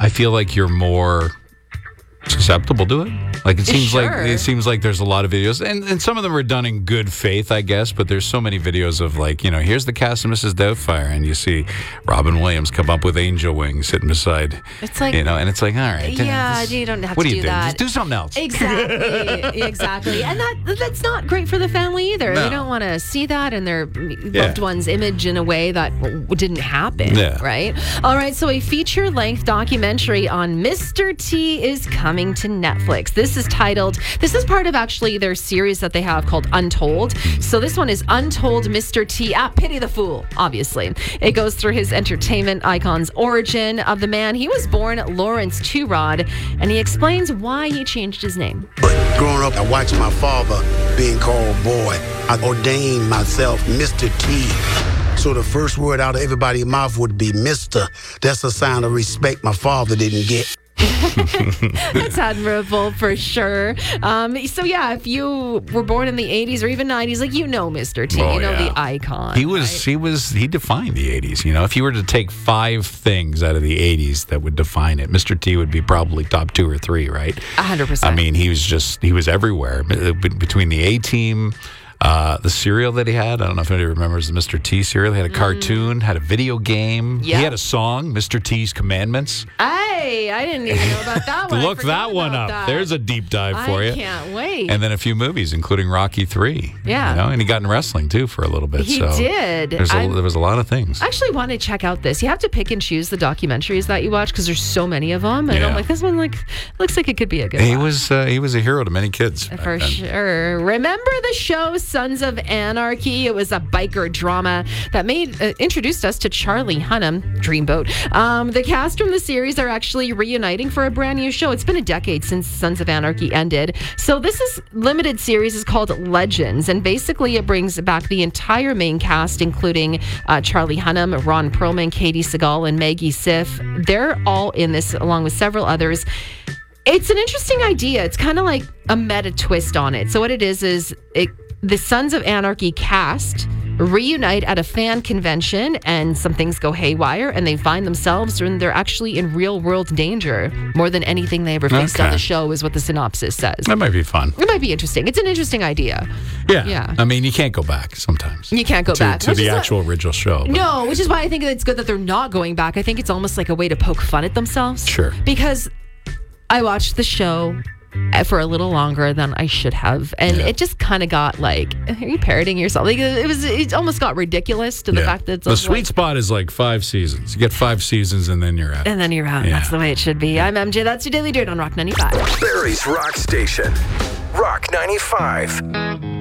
I feel like you're more susceptible to it. Like it seems like there's a lot of videos, and some of them are done in good faith, I guess. But there's so many videos of like, here's the cast of Mrs. Doubtfire, and you see Robin Williams come up with angel wings sitting beside. It's like, and it's like, all right, yeah, you don't have to do that. What do you do? Just do something else. Exactly, and that's not great for the family either. No. They don't want to see that in their loved one's image in a way that didn't happen. Yeah. Right. All right. So a feature-length documentary on Mr. T is coming to Netflix. This is part of actually their series that they have called Untold. So this one is Untold Mr. T. Pity the Fool, obviously. It goes through his entertainment icon's origin of the man. He was born Lawrence Turod, and he explains why he changed his name. Growing up, I watched my father being called boy. I ordained myself Mr. T. So the first word out of everybody's mouth would be Mr. That's a sign of respect my father didn't get. That's admirable for sure. So yeah, if you were born in the 80s or even 90s, like Mr. T, the icon. He defined the 80s. If you were to take 5 things out of the 80s that would define it, Mr. T would be probably top 2 or 3, right? 100%. I mean, he was everywhere between the A-Team. The cereal that he had, I don't know if anybody remembers the Mr. T cereal. He had a cartoon, had a video game. Yep. He had a song, Mr. T's Commandments. Hey, I didn't even know about that one. Look that one up. That. There's a deep dive for you. I can't wait. And then a few movies, including Rocky 3. Yeah. And he got in wrestling, too, for a little bit. He did. There was a lot of things. I actually want to check out this. You have to pick and choose the documentaries that you watch because there's so many of them. And I'm like, this one looks like it could be a good one. He was a hero to many kids. For sure. Remember the show Sons of Anarchy? It was a biker drama that introduced us to Charlie Hunnam, Dreamboat. The cast from the series are actually reuniting for a brand new show. It's been a decade since Sons of Anarchy ended. So this limited series is called Legends, and basically it brings back the entire main cast, including Charlie Hunnam, Ron Perlman, Katie Seagal, and Maggie Siff. They're all in this, along with several others. It's an interesting idea. It's kind of like a meta twist on it. So what it is the Sons of Anarchy cast reunite at a fan convention, and some things go haywire, and they find themselves, and they're actually in real-world danger more than anything they ever faced on the show, is what the synopsis says. That might be fun. It might be interesting. It's an interesting idea. Yeah. I mean, you can't go back sometimes. You can't go back. To the actual original show. No, which is why I think it's good that they're not going back. I think it's almost like a way to poke fun at themselves. Sure. Because I watched the show for a little longer than I should have, and it just kind of got like, are you parroting yourself? Like it almost got ridiculous to the fact that the sweet spot is like 5 seasons. You get 5 seasons and then you're out. Yeah. That's the way it should be. I'm MJ. That's your Daily Dirt on Rock 95. Barrie's Rock Station, Rock 95.